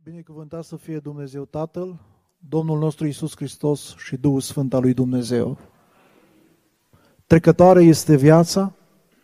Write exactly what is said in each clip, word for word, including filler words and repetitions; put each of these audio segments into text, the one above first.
Binecuvântat să fie Dumnezeu Tatăl, Domnul nostru Iisus Hristos și Duhul Sfânt al lui Dumnezeu. Trecătoare este viața,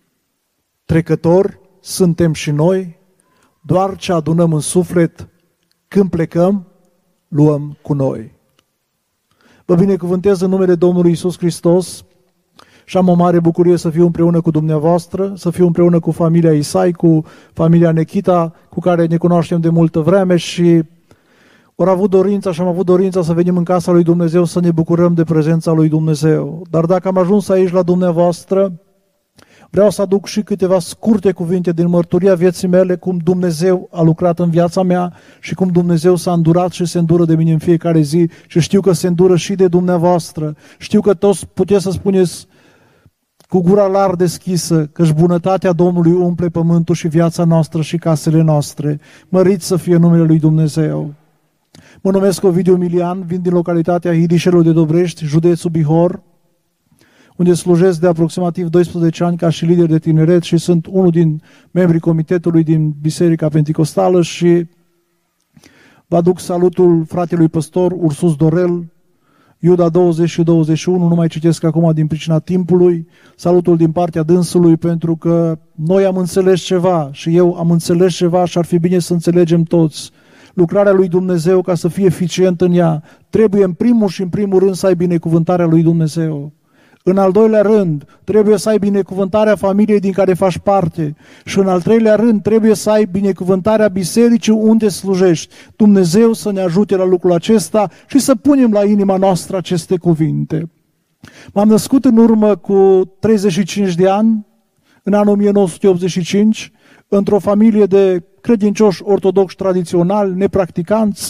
trecători suntem și noi, doar ce adunăm în suflet, când plecăm, luăm cu noi. Vă binecuvântez în numele Domnului Iisus Hristos și am o mare bucurie să fiu împreună cu dumneavoastră, să fiu împreună cu familia Isai, cu familia Nechita, cu care ne cunoaștem de multă vreme și ori avut dorința și am avut dorința să venim în casa lui Dumnezeu să ne bucurăm de prezența lui Dumnezeu. Dar dacă am ajuns aici la dumneavoastră, vreau să aduc și câteva scurte cuvinte din mărturia vieții mele, cum Dumnezeu a lucrat în viața mea și cum Dumnezeu s-a îndurat și se îndură de mine în fiecare zi și știu că se îndură și de dumneavoastră. Știu că toți puteți să spuneți cu gura larg deschisă că-și bunătatea Domnului umple pământul și viața noastră și casele noastre. Mărit să fie numele lui Dumnezeu. Mă numesc Ovidiu Milian, vin din localitatea Hidișelul de Dobrești, județul Bihor, unde slujesc de aproximativ doisprezece ani ca și lider de tineret și sunt unul din membrii comitetului din Biserica Penticostală și vă aduc salutul fratelui păstor Ursus Dorel, Iuda douăzeci și douăzeci și unu, nu mai citesc acum din pricina timpului, salutul din partea dânsului, pentru că noi am înțeles ceva și eu am înțeles ceva și ar fi bine să înțelegem toți. Lucrarea lui Dumnezeu, ca să fie eficient în ea, trebuie în primul și în primul rând să ai binecuvântarea lui Dumnezeu. În al doilea rând, trebuie să ai binecuvântarea familiei din care faci parte. Și în al treilea rând, trebuie să ai binecuvântarea bisericii unde slujești. Dumnezeu să ne ajute la lucrul acesta și să punem la inima noastră aceste cuvinte. M-am născut în urmă cu treizeci și cinci de ani, în anul o mie nouă sute optzeci și cinci, într-o familie de credincioși ortodoxi tradiționali, nepracticanți.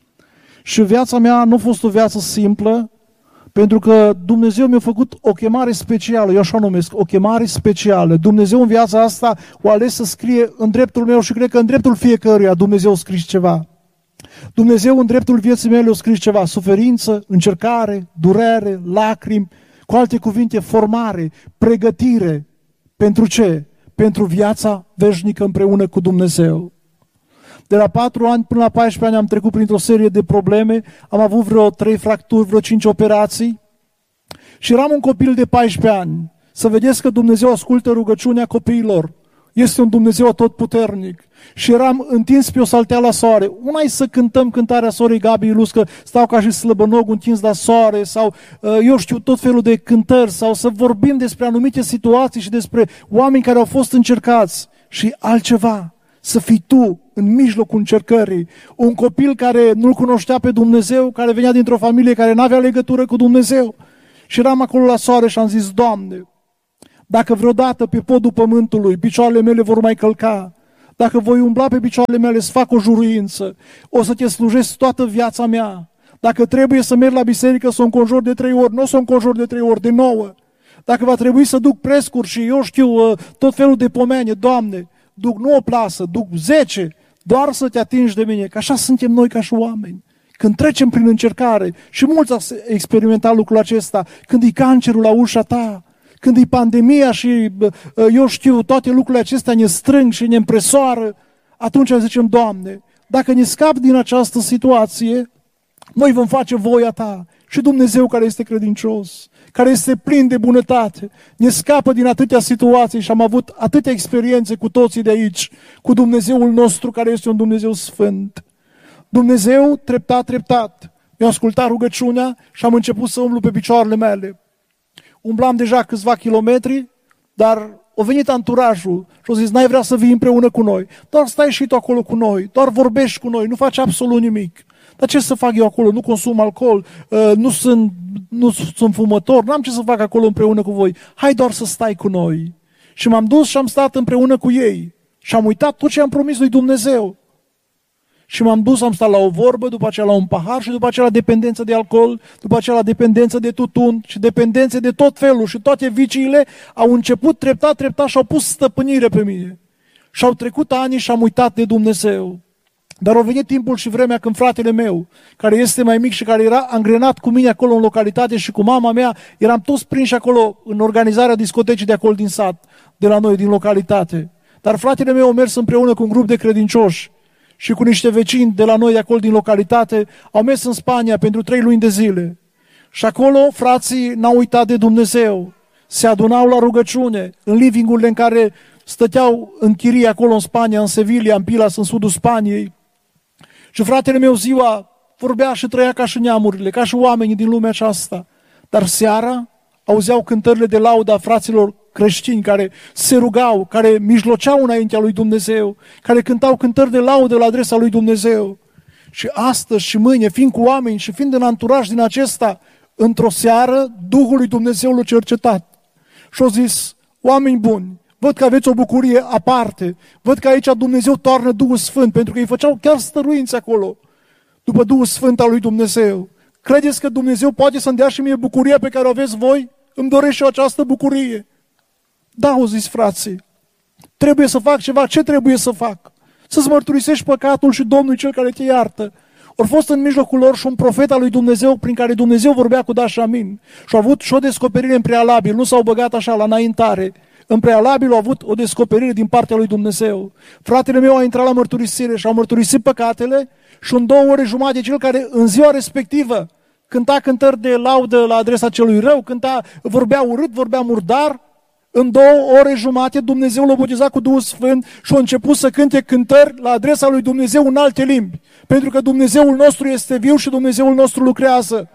Și viața mea nu a fost o viață simplă, pentru că Dumnezeu mi-a făcut o chemare specială, eu așa o numesc, o chemare specială. Dumnezeu în viața asta o ales să scrie în dreptul meu și cred că în dreptul fiecăruia Dumnezeu a scris ceva. Dumnezeu în dreptul vieții mele a scris ceva, suferință, încercare, durere, lacrimi, cu alte cuvinte, formare, pregătire. Pentru ce? Pentru viața veșnică împreună cu Dumnezeu. De la patru ani până la paisprezece ani am trecut printr-o serie de probleme, am avut vreo trei fracturi, vreo cinci operații și eram un copil de paisprezece ani. Să vedeți că Dumnezeu ascultă rugăciunea copiilor. Este un Dumnezeu atotputernic. Și eram întins pe o saltea la soare. Una e să cântăm cântarea sorei Gabi Ilus, că stau ca și slăbănog întins la soare, sau eu știu tot felul de cântări, sau să vorbim despre anumite situații și despre oameni care au fost încercați. Și altceva, să fii tu în mijlocul încercării, un copil care nu-L cunoștea pe Dumnezeu, care venea dintr-o familie care nu avea legătură cu Dumnezeu. Și eram acolo la soare și am zis, Doamne, dacă vreodată pe podul pământului picioarele mele vor mai călca, dacă voi umbla pe picioarele mele să fac o juruință, o să te slujesc toată viața mea. Dacă trebuie să merg la biserică să o înconjur de trei ori, nu o să o înconjur de trei ori, de nouă. Dacă va trebui să duc prescuri și eu știu tot felul de pomene, Doamne, duc nu o plasă, duc zece, doar să te atingi de mine, că așa suntem noi ca și oameni. Când trecem prin încercare, și mulți au experimentat lucrul acesta, când e cancerul la ușa ta, când e pandemia și eu știu, toate lucrurile acestea ne strâng și ne împresoară, atunci zicem, Doamne, dacă ne scap din această situație, noi vom face voia ta. Și Dumnezeu care este credincios, care este plin de bunătate, ne scapă din atâtea situații și am avut atâtea experiențe cu toții de aici, cu Dumnezeul nostru care este un Dumnezeu sfânt. Dumnezeu, treptat, treptat, mi-a ascultat rugăciunea și am început să umblu pe picioarele mele. Umblam deja câțiva kilometri, dar a venit anturajul și a zis, n-ai vrea să vii împreună cu noi, doar stai și tu acolo cu noi, doar vorbești cu noi, nu faci absolut nimic. Dar ce să fac eu acolo? Nu consum alcool, nu sunt, nu sunt fumător, n-am ce să fac acolo împreună cu voi. Hai doar să stai cu noi. Și m-am dus și am stat împreună cu ei. Și am uitat tot ce am promis lui Dumnezeu. Și m-am dus, am stat la o vorbă, după aceea la un pahar și după aceea la dependență de alcool, după aceea la dependență de tutun și dependențe de tot felul. Și toate viciile au început treptat, treptat și au pus stăpânire pe mine. Și au trecut ani și am uitat de Dumnezeu. Dar a venit timpul și vremea când fratele meu, care este mai mic și care era angrenat cu mine acolo în localitate și cu mama mea, eram toți prinși acolo în organizarea discotecii de acolo din sat, de la noi, din localitate. Dar fratele meu a mers împreună cu un grup de credincioși și cu niște vecini de la noi, de acolo din localitate, au mers în Spania pentru trei luni de zile. Și acolo frații n-au uitat de Dumnezeu. Se adunau la rugăciune, în living-urile în care stăteau în chirie acolo în Spania, în Sevilla, în Pilas, în sudul Spaniei. Și fratele meu ziua vorbea și trăia ca și neamurile, ca și oamenii din lumea aceasta. Dar seara auzeau cântările de laudă a fraților creștini care se rugau, care mijloceau înaintea lui Dumnezeu, care cântau cântări de laudă la adresa lui Dumnezeu. Și astăzi și mâine, fiind cu oameni și fiind în anturaj din acesta, într-o seară, Duhul lui Dumnezeu l-a cercetat. Și a zis, oameni buni, văd că aveți o bucurie aparte, văd că aici Dumnezeu toarnă Duhul Sfânt, pentru că îi făceau chiar stăruinți acolo, după Duhul Sfânt al lui Dumnezeu. Credeți că Dumnezeu poate să-mi dea și mie bucuria pe care o aveți voi? Îmi doresc și eu această bucurie. Da, au zis frații, trebuie să fac ceva. Ce trebuie să fac? Să-ți mărturisești păcatul și Domnul cel care te iartă. Au fost în mijlocul lor și un profet al lui Dumnezeu prin care Dumnezeu vorbea cu da și amin. Și au avut și o descoperire în prealabil, nu s-au băgat așa la înaintare. În prealabil au avut o descoperire din partea lui Dumnezeu. Fratele meu a intrat la mărturisire și au mărturisit păcatele și în două ore jumate cel care în ziua respectivă cânta cântări de laudă la adresa celui rău, cânta, vorbea urât, vorbea murdar, în două ore jumate Dumnezeu l-a botezat cu Duhul Sfânt și a început să cânte cântări la adresa lui Dumnezeu în alte limbi. Pentru că Dumnezeul nostru este viu și Dumnezeul nostru lucrează.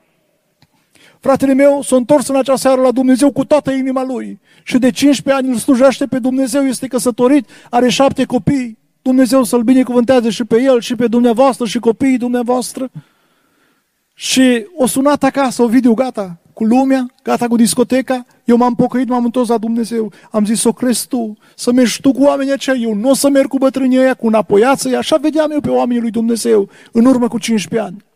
Fratele meu s-a întors în acea seară la Dumnezeu cu toată inima lui. Și de cincisprezece ani îl slujește pe Dumnezeu, este căsătorit, are șapte copii. Dumnezeu să-l binecuvânteze și pe el, și pe dumneavoastră, și copiii dumneavoastră. Și o sunat acasă, Ovidiu, gata cu lumea, gata cu discoteca, eu m-am pocăit, m-am întors la Dumnezeu. Am zis, o crezi tu, să mergi tu cu oamenii aceia, eu nu o să merg cu bătrânii ăia, cu înapoiață, așa vedeam eu pe oamenii lui Dumnezeu, în urmă cu cincisprezece ani.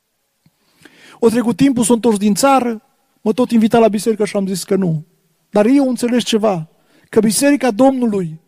O trecut timpul, s-a întors din țară, mă tot invita la biserică și am zis că nu. Dar eu înțeleg ceva, că biserica Domnului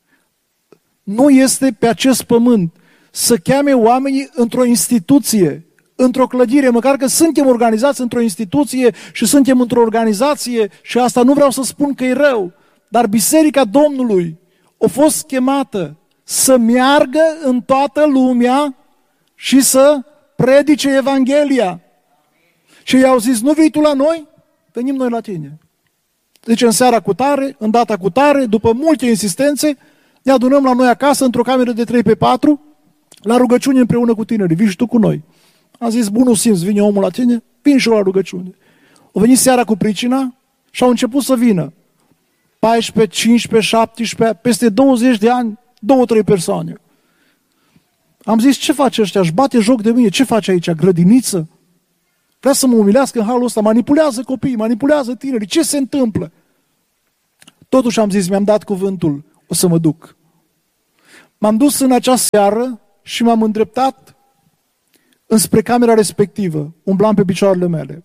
nu este pe acest pământ să cheme oamenii într-o instituție, într-o clădire, măcar că suntem organizați într-o instituție și suntem într-o organizație și asta nu vreau să spun că e rău, dar biserica Domnului a fost chemată să meargă în toată lumea și să predice Evanghelia. Și i-au zis, nu vii tu la noi? Venim noi la tine. Deci în seara cu tare, în data cu tare, după multe insistențe, ne adunăm la noi acasă, într-o cameră de trei pe patru, la rugăciune împreună cu tinerii. Vii și tu cu noi. Am zis, bunul simț, vine omul la tine? Vin și eu la rugăciune. Au venit seara cu pricina și au început să vină. paisprezece, cincisprezece, șaptesprezece, peste douăzeci de ani, două, trei persoane. Am zis, ce face ăștia? Își bate joc de mine. Ce face aici? Grădiniță? Vrea să mă umilească în halul ăsta. Manipulează copiii, manipulează tinerii. Ce se întâmplă? Totuși am zis, mi-am dat cuvântul, o să mă duc. M-am dus în acea seară și m-am îndreptat înspre camera respectivă. Umblam pe picioarele mele.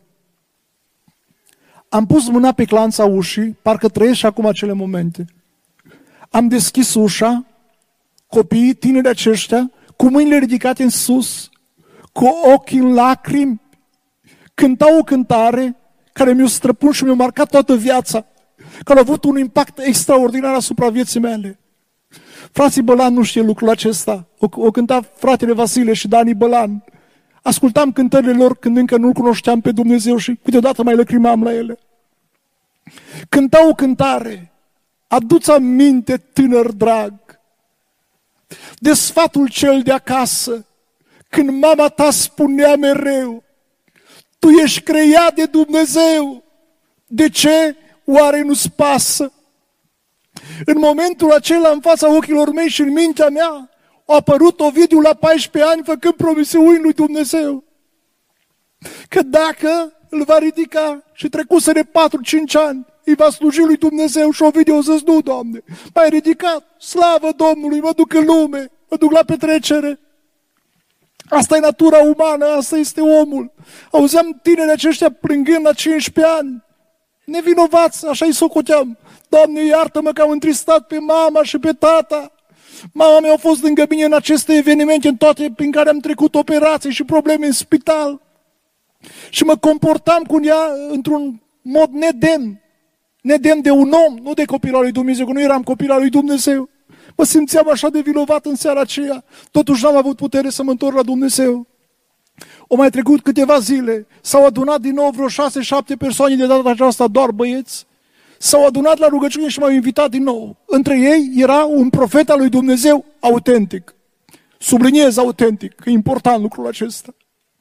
Am pus mâna pe clanța ușii, parcă trăiesc și acum acele momente. Am deschis ușa, copiii, tineri aceștia, cu mâinile ridicate în sus, cu ochii în lacrimi, cântau o cântare care mi-a străpuns și mi-a marcat toată viața, care a avut un impact extraordinar asupra vieții mele. Frații Bălan nu știe lucrul acesta. O, o cânta fratele Vasile și Dani Bălan. Ascultam cântările lor când încă nu-L cunoșteam pe Dumnezeu și câteodată mai lăcrimam la ele. Cântau o cântare, adu-ți aminte, tânăr drag, de sfatul cel de acasă, când mama ta spunea mereu, tu ești creat de Dumnezeu, de ce oare nu-ți pasă? În momentul acela, în fața ochilor mei și în mintea mea, a apărut Ovidiu la paisprezece ani făcând promisiuni lui Dumnezeu. Că dacă îl va ridica și trecuse de patru cinci ani, îi va sluji lui Dumnezeu și Ovidiu a zis, nu, Doamne, m-ai ridicat, slavă Domnului, mă duc în lume, mă duc la petrecere. Asta e natura umană, asta este omul. Auzeam tinerii aceștia plângând la cincisprezece ani, nevinovați, așa-i socoteam. Doamne, iartă-mă că am întristat pe mama și pe tata. Mama mea a fost lângă mine în aceste evenimente, în toate prin care am trecut operații și probleme în spital. Și mă comportam cu ea într-un mod nedemn. Nedemn de un om, nu de copil al lui Dumnezeu, că nu eram copil al lui Dumnezeu. Mă simțeam așa de vinovat în seara aceea. Totuși n-am avut putere să mă întorc la Dumnezeu. Au mai trecut câteva zile. S-au adunat din nou vreo șase, șapte persoane, de data aceasta doar băieți. S-au adunat la rugăciune și m-au invitat din nou. Între ei era un profet al lui Dumnezeu autentic. Subliniez autentic, că e important lucrul acesta.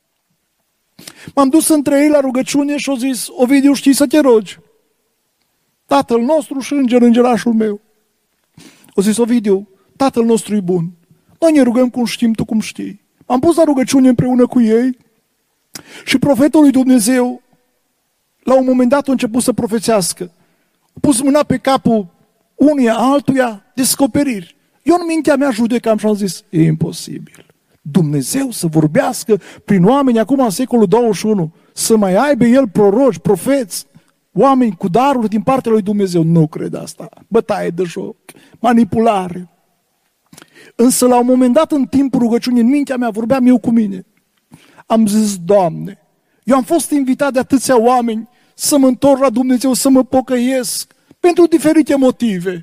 M-am dus între ei la rugăciune și au zis: Ovidiu, știi să te rogi? Tatăl nostru și înger, îngerașul meu. Au zis: Ovidiu, Tatăl nostru e bun. Noi ne rugăm cum știm, tu cum știi. M-am pus la rugăciune împreună cu ei și profetul lui Dumnezeu, la un moment dat, a început să profețească. A pus mâna pe capul unuia, altuia, descoperiri. Eu în mintea mea judecam și am zis: e imposibil. Dumnezeu să vorbească prin oameni acum în secolul douăzeci și unu, să mai aibă El proroci, profeți, oameni cu daruri din partea lui Dumnezeu. Nu cred asta. Bătaie de joc, manipulare. Însă la un moment dat, în timpul rugăciunii, în mintea mea, vorbeam eu cu mine. Am zis: Doamne, eu am fost invitat de atâția oameni să mă întorc la Dumnezeu, să mă pocăiesc, pentru diferite motive.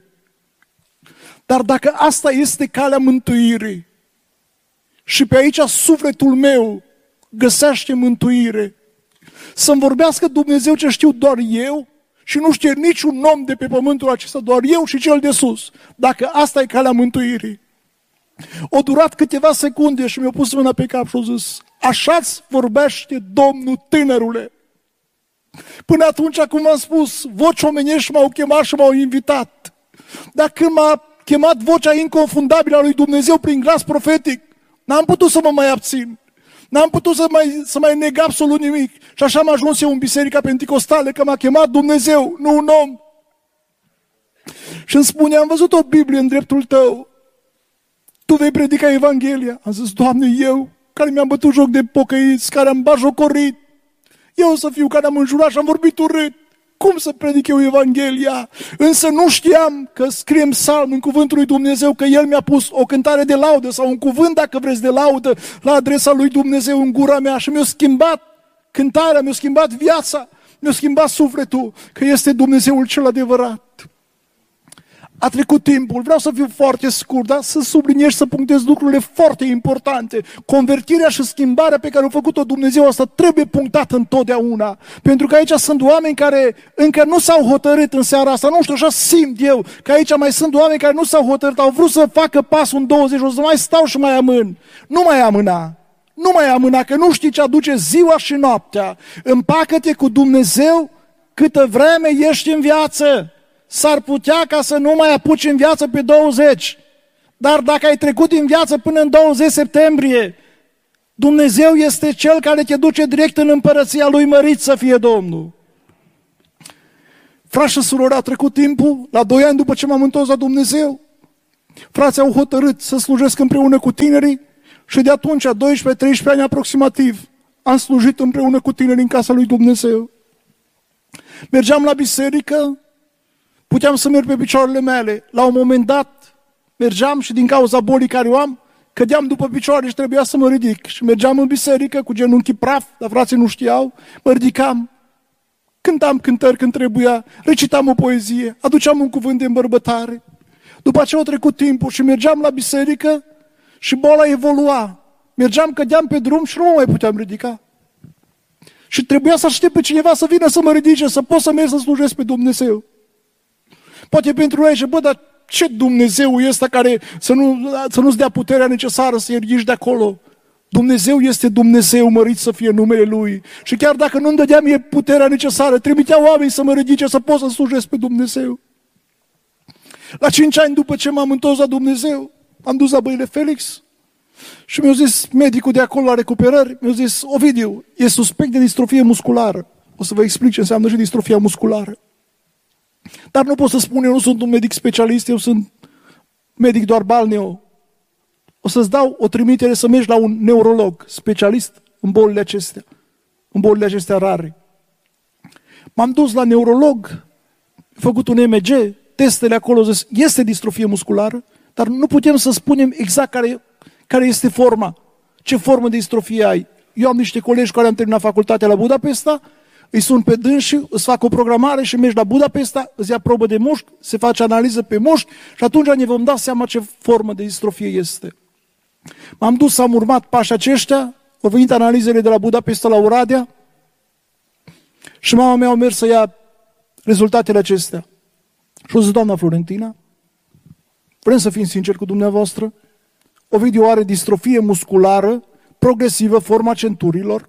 Dar dacă asta este calea mântuirii și pe aici sufletul meu găsește mântuire, să-mi vorbească Dumnezeu ce știu doar eu și nu știe niciun om de pe pământul acesta, doar eu și cel de sus, dacă asta e calea mântuirii. O durat câteva secunde și mi-a pus mâna pe cap și a zis: așa-ți vorbește Domnul, tânărule. Până atunci, cum v-am spus, voci omenești m-au chemat și m-au invitat. Dar când m-a chemat vocea inconfundabilă a lui Dumnezeu prin glas profetic, n-am putut să mă mai abțin. N-am putut să mai, să mai neg absolut nimic. Și așa am ajuns eu în biserica penticostală, că m-a chemat Dumnezeu, nu un om. Și îmi spune: am văzut o Biblie în dreptul tău. Tu vei predica Evanghelia. Am zis: Doamne, eu, care mi-am bătut joc de pocăiți, care am bajocorit, eu să fiu care am înjurat și am vorbit urât, cum să predic eu Evanghelia? Însă nu știam că scrie în psalm, în cuvântul lui Dumnezeu, că El mi-a pus o cântare de laudă sau un cuvânt, dacă vreți, de laudă la adresa lui Dumnezeu în gura mea și mi-a schimbat cântarea, mi-a schimbat viața, mi-a schimbat sufletul, că este Dumnezeul cel adevărat. A trecut timpul, vreau să fiu foarte scurt, dar să subliniez și să punctez lucrurile foarte importante. Convertirea și schimbarea pe care a făcut-o Dumnezeu, asta trebuie punctată întotdeauna. Pentru că aici sunt oameni care încă nu s-au hotărât în seara asta, nu știu, așa simt eu, că aici mai sunt oameni care nu s-au hotărât, au vrut să facă pasul în douăzeci, o să mai stau și mai amân. Nu mai amâna, nu mai amâna, că nu știi ce aduce ziua și noaptea. Împacă-te cu Dumnezeu câtă vreme ești în viață. S-ar putea ca să nu mai apuci în viață pe douăzeci. Dar dacă ai trecut în viață până în douăzeci septembrie, Dumnezeu este Cel care te duce direct în împărăția Lui, mărit să fie Domnul. Frați și surori, a trecut timpul, la doi ani după ce m-am întors la Dumnezeu, frații au hotărât să slujesc împreună cu tinerii și de atunci, doisprezece treisprezece ani aproximativ, am slujit împreună cu tinerii în casa lui Dumnezeu. Mergeam la biserică, puteam să merg pe picioarele mele. La un moment dat mergeam și din cauza bolii care o am, cădeam după picioare și trebuia să mă ridic. Și mergeam în biserică cu genunchii praf, dar frații nu știau, mă ridicam, cântam cântări când trebuia, recitam o poezie, aduceam un cuvânt de îmbărbătare. După aceea a trecut timpul și mergeam la biserică și boala evolua. Mergeam, cădeam pe drum și nu mă mai puteam ridica. Și trebuia să aștept pe cineva să vină să mă ridice, să pot să merg să slujesc pe Dumnezeu. Poate pentru noi zice: bă, dar ce Dumnezeu e ăsta care să, nu, să nu-ți dea puterea necesară să-i ridici de acolo? Dumnezeu este Dumnezeu, mărit să fie numele Lui. Și chiar dacă nu-mi dădea mie puterea necesară, trimitea oameni să mă ridice, să pot să slujesc pe Dumnezeu. La cinci ani după ce m-am întors la Dumnezeu, am dus la Băile Felix și mi-a zis medicul de acolo la recuperări, mi-a zis: Ovidiu, e suspect de distrofie musculară. O să vă explic ce înseamnă și distrofia musculară. Dar nu pot să spun, eu nu sunt un medic specialist, eu sunt medic doar balneo. O să-ți dau o trimitere să mergi la un neurolog specialist în bolile acestea, în bolile acestea rare. M-am dus la neurolog, am făcut un E M G, testele acolo, zis, este distrofie musculară, dar nu putem să spunem exact care, care este forma, ce formă de distrofie ai. Eu am niște colegi care am terminat facultatea la Budapesta, îi sun pe dânsi, îți fac o programare și mergi la Budapesta, îți ia probă de mușchi, se face analiză pe mușchi și atunci ne vom da seama ce formă de distrofie este. M-am dus, am urmat pașii aceștia, au venit analizele de la Budapesta la Oradea și mama mea a mers să ia rezultatele acestea. Și o zis, doamna Florentina, vrem să fim sinceri cu dumneavoastră, Ovidiu are distrofie musculară progresivă, forma centurilor.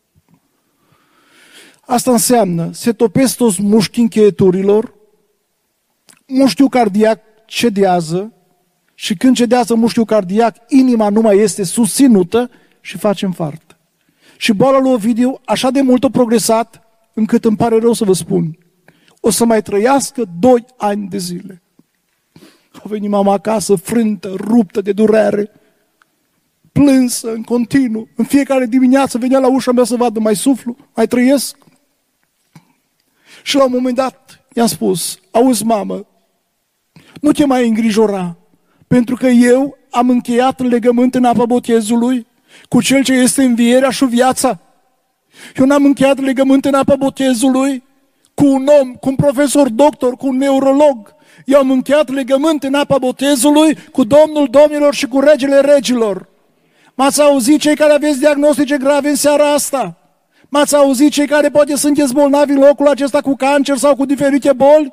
Asta înseamnă, se topesc toți mușchii încheieturilor, mușchiul cardiac cedează și când cedează mușchiul cardiac, inima nu mai este susținută și face infart. Și boala lui Ovidiu așa de mult a progresat, încât îmi pare rău să vă spun, o să mai trăiască doi ani de zile. A venit mama acasă, frântă, ruptă de durere, plânsă în continuu. În fiecare dimineață venea la ușa mea să vadă, mai suflu, mai trăiesc. Și la un moment dat i-am spus, auzi mamă, nu te mai îngrijora, pentru că eu am încheiat legământ în apa botezului cu cel ce este învierea și viața. Eu n-am încheiat legământ în apa botezului cu un om, cu un profesor doctor, cu un neurolog. Eu am încheiat legământ în apa botezului cu Domnul Domnilor și cu Regele Regilor. M-ați auzit cei care aveți diagnostice grave în seara asta? M-ați auzit cei care poate sunteți bolnavi în locul acesta cu cancer sau cu diferite boli?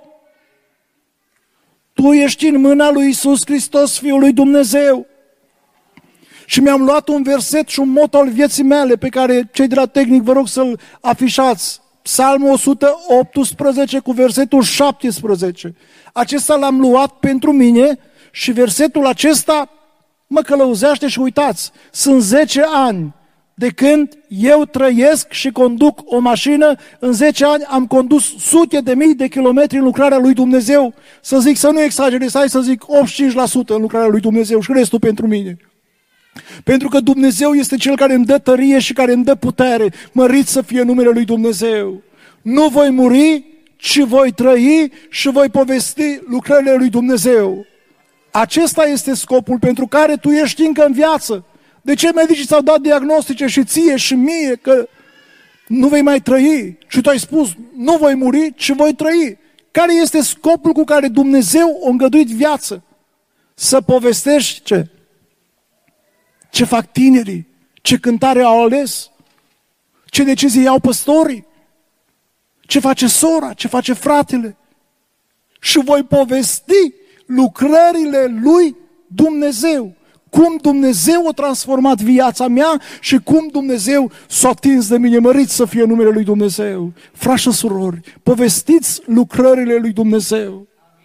Tu ești în mâna lui Iisus Hristos, Fiul lui Dumnezeu. Și mi-am luat un verset și un motto al vieții mele pe care cei de la tehnic vă rog să-l afișați. Psalmul o sută optsprezece cu versetul șaptesprezece. Acesta l-am luat pentru mine și versetul acesta mă călăuzește și uitați, sunt zece ani de când eu trăiesc și conduc o mașină, în zece ani am condus sute de mii de kilometri în lucrarea lui Dumnezeu. Să zic, să nu exagerez, hai să zic optzeci și cinci la sută în lucrarea lui Dumnezeu și restul pentru mine. Pentru că Dumnezeu este Cel care îmi dă tărie și care îmi dă putere. Mărit să fie numele lui Dumnezeu. Nu voi muri, ci voi trăi și voi povesti lucrările lui Dumnezeu. Acesta este scopul pentru care tu ești încă în viață. De ce medicii ți-au dat diagnostice și ție și mie că nu vei mai trăi? Și tu ai spus, nu voi muri, ci voi trăi. Care este scopul cu care Dumnezeu a îngăduit viață? Să povestești ce? Ce fac tinerii? Ce cântare au ales? Ce decizii iau păstorii? Ce face sora? Ce face fratele? Și voi povesti lucrările lui Dumnezeu. Cum Dumnezeu a transformat viața mea și cum Dumnezeu s-a atins de mine. Mărit să fie numele lui Dumnezeu. Frați și surori, povestiți lucrările lui Dumnezeu.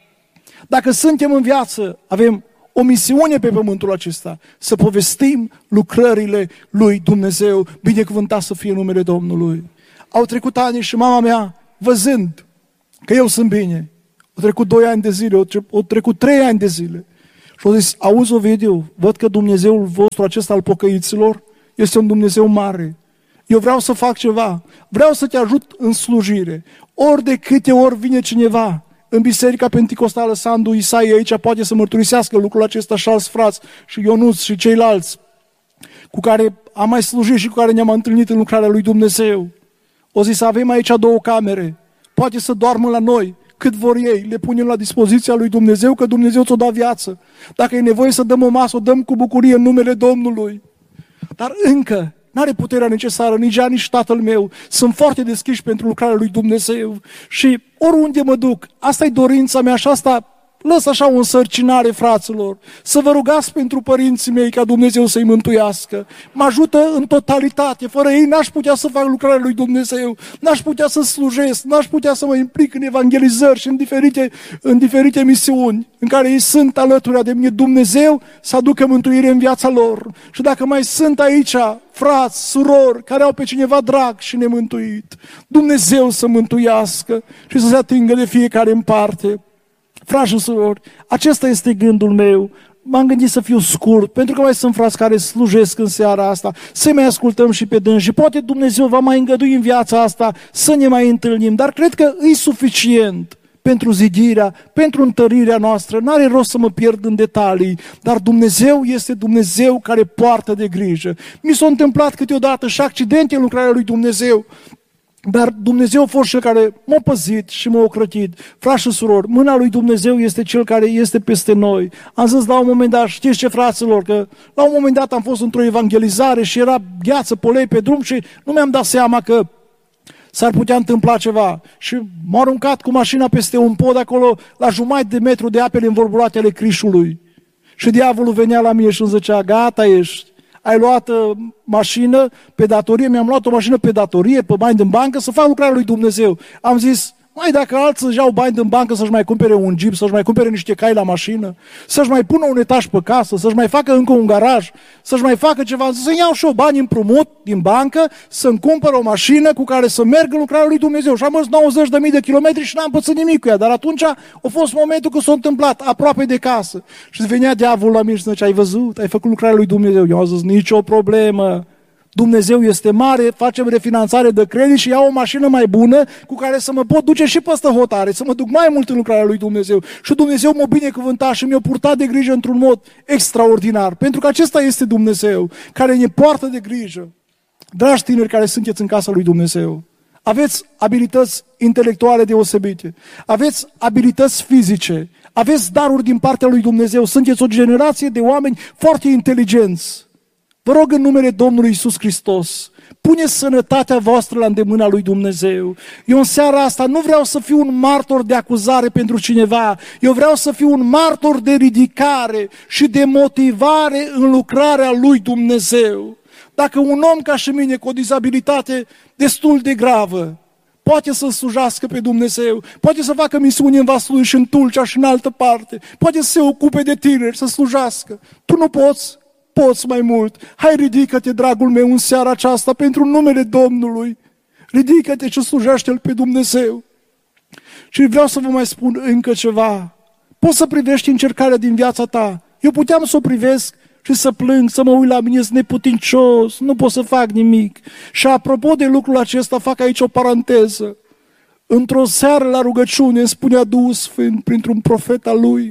Dacă suntem în viață, avem o misiune pe pământul acesta, să povestim lucrările lui Dumnezeu. Binecuvântat să fie numele Domnului. Au trecut ani și mama mea, văzând că eu sunt bine, au trecut doi ani de zile, au trecut trei ani de zile. Și au zis, auzi Ovidiu, văd că Dumnezeul vostru acesta al pocăiților este un Dumnezeu mare. Eu vreau să fac ceva, vreau să te ajut în slujire. Ori de câte ori vine cineva în Biserica Penticostală Sandu Isaie aici, poate să mărturisească lucrul acesta și alți frați, și Ionuț și ceilalți, cu care am mai slujit și cu care ne-am întâlnit în lucrarea lui Dumnezeu. O zis, avem aici două camere, poate să doarmă la noi, cât vor ei, le punem la dispoziția lui Dumnezeu, că Dumnezeu ți-o da viață. Dacă e nevoie să dăm o masă, o dăm cu bucurie în numele Domnului. Dar încă n-are puterea necesară, nici ea, nici tatăl meu. Sunt foarte deschiși pentru lucrarea lui Dumnezeu. Și oriunde mă duc, asta e dorința mea și asta lăs așa o însărcinare, fraților. Să vă rugați pentru părinții mei ca Dumnezeu să-i mântuiască. Mă ajută în totalitate. Fără ei n-aș putea să fac lucrarea lui Dumnezeu. N-aș putea să slujesc. N-aș putea să mă implic în evangelizări și în diferite, în diferite misiuni în care ei sunt alături de mine. Dumnezeu să aducă mântuire în viața lor. Și dacă mai sunt aici frați, surori, care au pe cineva drag și nemântuit, Dumnezeu să mântuiască și să se atingă de fiecare în parte. Frați și surori, acesta este gândul meu. M-am gândit să fiu scurt, pentru că mai sunt frați care slujesc în seara asta, să mai ascultăm și pe dânsi. Și poate Dumnezeu va mai îngădui în viața asta să ne mai întâlnim, dar cred că e suficient pentru zidirea, pentru întărirea noastră. N-are rost să mă pierd în detalii, dar Dumnezeu este Dumnezeu care poartă de grijă. Mi s-a întâmplat câteodată și accidente în lucrarea lui Dumnezeu. Dar Dumnezeu a fost cel care m-a păzit și m-a ocrătit. Frați și surori, mâna lui Dumnezeu este cel care este peste noi. Am zis la un moment dat, știți ce, fraților, că la un moment dat am fost într-o evangelizare și era gheață, polei pe drum și nu mi-am dat seama că s-ar putea întâmpla ceva. Și m-a aruncat cu mașina peste un pod acolo, la jumătate de metru de apele învolburate ale Crișului. Și diavolul venea la mine și îmi zicea, gata ești. Ai luat uh, mașină pe datorie, mi-am luat o mașină pe datorie, pe bani din bancă, să fac lucrarea lui Dumnezeu. Am zis, mai dacă alții își iau bani din bancă să-și mai cumpere un jeep, să-și mai cumpere niște cai la mașină, să-și mai pună un etaj pe casă, să-și mai facă încă un garaj, să-și mai facă ceva, să-mi iau și eu bani împrumut din bancă, să-mi cumpăr o mașină cu care să merg în lucrarea lui Dumnezeu. Și am mers nouăzeci de mii de kilometri și n-am pățit nimic cu ea, dar atunci a fost momentul când s-a întâmplat, aproape de casă. Și venea diavolul la mine și zicea, ai văzut, ai făcut lucrarea lui Dumnezeu. Eu am zis, nicio problemă. Dumnezeu este mare, facem refinanțare de credit și iau o mașină mai bună cu care să mă pot duce și peste hotare, să mă duc mai mult în lucrarea lui Dumnezeu. Și Dumnezeu m-a binecuvântat și mi-a purtat de grijă într-un mod extraordinar. Pentru că acesta este Dumnezeu care ne poartă de grijă. Dragi tineri care sunteți în casa lui Dumnezeu, aveți abilități intelectuale deosebite, aveți abilități fizice, aveți daruri din partea lui Dumnezeu, sunteți o generație de oameni foarte inteligenți. Vă rog în numele Domnului Iisus Hristos, puneți sănătatea voastră la îndemâna lui Dumnezeu. Eu în seara asta nu vreau să fiu un martor de acuzare pentru cineva, eu vreau să fiu un martor de ridicare și de motivare în lucrarea lui Dumnezeu. Dacă un om ca și mine cu o dizabilitate destul de gravă poate să slujească pe Dumnezeu, poate să facă misiuni în Vaslui și în Tulcea și în altă parte, poate să se ocupe de tineri, să slujească, tu nu poți? Poți mai mult. Hai, ridică-te, dragul meu, în seara aceasta pentru numele Domnului. Ridică-te și slujește-L pe Dumnezeu. Și vreau să vă mai spun încă ceva. Poți să privești încercarea din viața ta. Eu puteam să o privesc și să plâng, să mă uit la mine, sunt neputincios, nu pot să fac nimic. Și apropo de lucrul acesta, fac aici o paranteză. Într-o seară la rugăciune îmi spunea Duhul Sfânt printr-un profet al lui,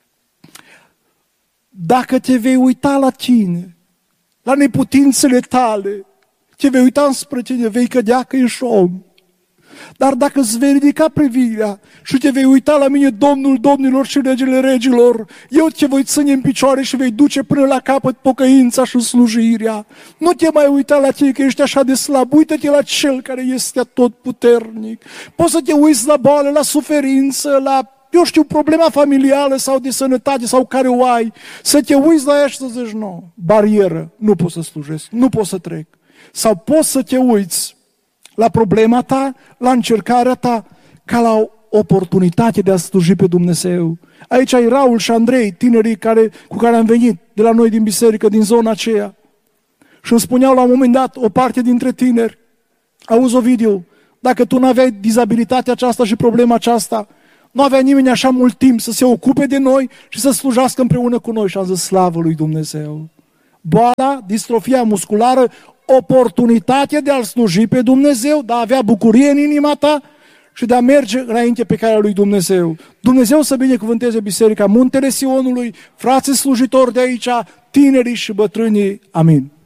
dacă te vei uita la tine, la neputințele tale, te vei uita spre tine, vei cădea că ești om. Dar dacă îți vei ridica privirea și te vei uita la mine, Domnul Domnilor și Regele Regilor, eu te voi ține în picioare și vei duce până la capăt pocăința și slujirea. Nu te mai uita la tine că ești așa de slab, uită-te la Cel care este atotputernic. Poți să te uiți la boală, la suferință, la, eu știu, problema familială sau de sănătate sau care o ai, să te uiți la ea și să zici, nu, barieră, nu pot să slujesc, nu pot să trec. Sau poți să te uiți la problema ta, la încercarea ta, ca la o oportunitate de a sluji pe Dumnezeu. Aici ai Raul și Andrei, tinerii care, cu care am venit de la noi din biserică, din zona aceea. Și îmi spuneau la un moment dat, o parte dintre tineri, auzi, Ovidiu, dacă tu nu aveai dizabilitatea aceasta și problema aceasta, nu avea nimeni așa mult timp să se ocupe de noi și să slujească împreună cu noi. Și am zis, slavă lui Dumnezeu. Boala, distrofia musculară, oportunitatea de a-L sluji pe Dumnezeu, de a avea bucurie în inima ta și de a merge înainte pe calea lui Dumnezeu. Dumnezeu să binecuvânteze Biserica Muntele Sionului, frații slujitori de aici, tinerii și bătrânii. Amin.